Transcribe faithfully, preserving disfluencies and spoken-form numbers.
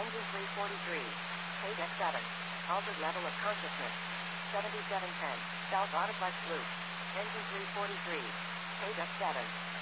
Engine three forty-three. Page X seven. Altered level of consciousness. seventy-seven ten. South Autoflex loop. Engine three forty-three. Page X seven.